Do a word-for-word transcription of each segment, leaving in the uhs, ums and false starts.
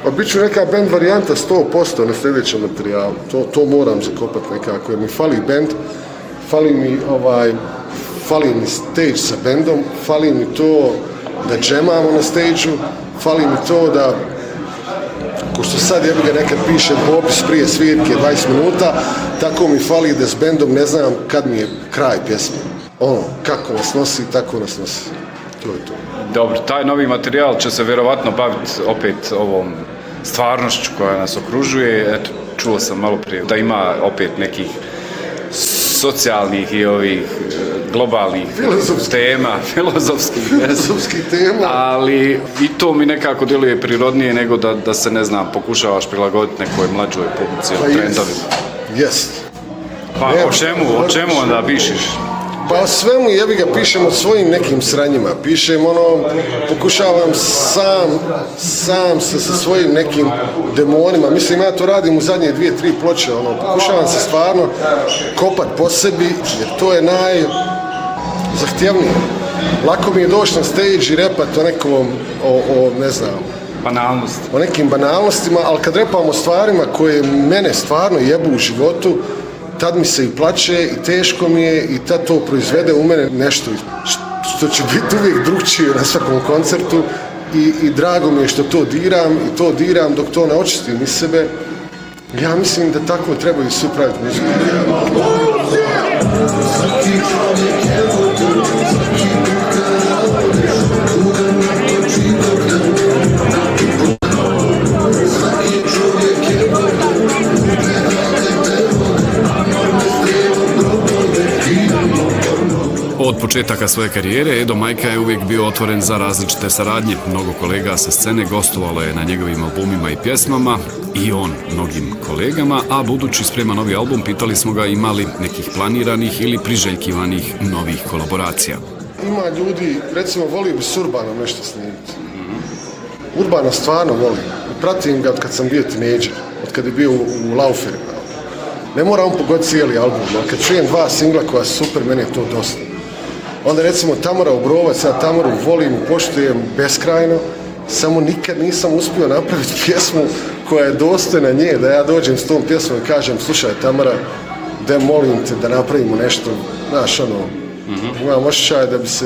Pa bit ću neka band varijanta sto posto na sljedećem materijalu. To, to moram zakopati nekako, jer mi fali band, fali mi, ovaj, fali mi stage sa bandom, fali mi to da džemamo na stage-u, fali mi to da, ko što sad jebi ga nekad piše popis prije svirke dvadeset minuta, tako mi fali da s bandom ne znam kad mi je kraj pjesme. Ono, kako nas nosi, tako nas nosi. To je to. Dobro, taj novi materijal će se vjerovatno baviti opet ovom stvarnošću koja nas okružuje. Eto, čuo sam malo prije da ima opet nekih socijalnih i ovih globalnih filozofski. tema, filozofskih, filozofskih tema. Ali i to mi nekako djeluje prirodnije nego da, da se, ne znam, pokušavaš prilagoditi nekoj mlađoj publici o trendovima. Jest. Pa ne, o čemu, o čemu onda pišeš? Pa svemu jebi ga pišem o svojim nekim sranjima, pišem ono, pokušavam sam, sam se sa svojim nekim demonima, mislim ja to radim u zadnje dvije, tri ploče, ono, pokušavam se stvarno kopat po sebi, jer to je najzahtjevnije. Lako mi je doći na stage i repat o nekom, o, o ne znam, banalnost. O nekim banalnostima, ali kad repam o stvarima koje mene stvarno jebu u životu, tad mi se i plače i teško mi je i tad to proizvede u mene nešto što će biti uvijek drugčije na svakom koncertu i, i drago mi je što to diram i to diram dok to ne očistim iz sebe. Ja mislim da tako trebaju svi praviti muziku. Od početaka svoje karijere Edo Majka je uvijek bio otvoren za različite saradnje. Mnogo kolega sa scene gostovalo je na njegovim albumima i pjesmama i on mnogim kolegama, a budući sprema novi album, pitali smo ga ima li nekih planiranih ili priželjkivanih novih kolaboracija. Ima ljudi, recimo, volio bi s Urbanom nešto snimiti. Urbana stvarno volim. Pratim ga od kad sam bio tinejdžer, od kad je bio u Lauferima. Ne mora on pogoditi cijeli album, ali kad čujem dva singla koja su super, meni je to dosta. Onda recimo Tamara Obrovac, ja Tamaru volim i poštujem beskrajno, samo nikad nisam uspio napraviti pjesmu koja je dostojna nje, da ja dođem s tom pjesmom i kažem, slušaj Tamara, da molim te da napravimo nešto, znaš ono, mm-hmm. imam osjećaj da bi se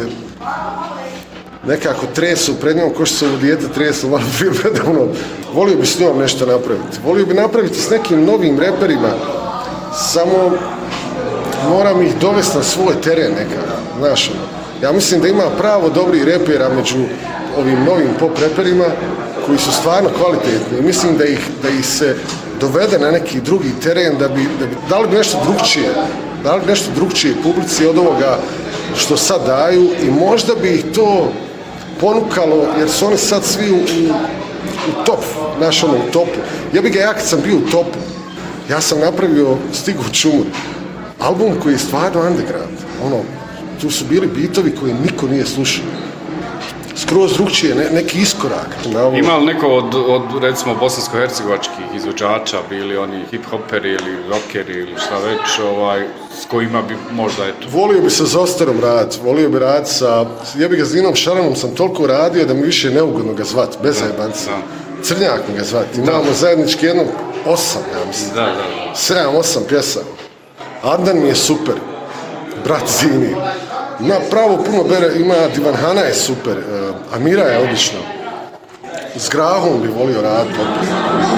nekako tresu pred njom, ko što se ovo dijete tresu malo prije predavno, volio bi s njom nešto napraviti. Volio bi napraviti s nekim novim reperima, samo moram ih dovesti na svoj teren nekako, znaš ono. Ja mislim da ima pravo dobrih repera među ovim novim pop reperima koji su stvarno kvalitetni. Mislim da ih, da ih se dovede na neki drugi teren, da bi, da bi dali bi nešto drugčije, dali bi nešto drugčije publici od ovoga što sad daju i možda bi ih to ponukalo, jer su oni sad svi u, u, u top, znaš ono, u topu. Ja bi ga, ja kad sam bio u topu, ja sam napravio Stigu čumur, album koji je stvarno underground, ono, tu su bili bitovi koji niko nije slušao. Skroz drugčije, ne, neki iskorak. Ima li neko od, od recimo bosansko-hercegovačkih izvođača, bili oni hip-hoperi ili rockeri ili šta već, ovaj, s kojima bi možda, eto... Volio bi sa Zosterom raditi, volio bi raditi sa... Ja bi ga s Dinom Šaranom sam toliko radio da mi više neugodno ga zvati, bez zajebanca. Crnjak mi ga zvati, imamo da. Zajednički jedno osam, ja mislim. Da, da. Sedam, osam pjesama. Adnan mi je super, brat Zini. Ima pravo puno bere, ima Divanhana je super, uh, Amira je odlična. S Grahom bi volio raditi.